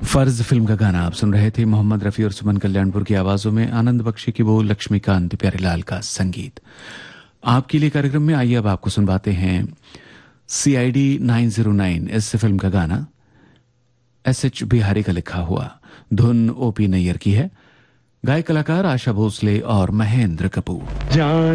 फर्ज फिल्म का गाना आप सुन रहे थे। मोहम्मद रफ़ी और सुमन कल्याणपुर की आवाजों में, आनंद बख्शी की बोल, लक्ष्मीकांत प्यारेलाल का संगीत। आपके लिए कार्यक्रम में आइए अब आपको सुनवाते हैं CID 909 इस फिल्म का गाना। SH बिहारी का लिखा हुआ, धुन OP नैयर की है, गायक कलाकार आशा भोसले और महेंद्र कपूर।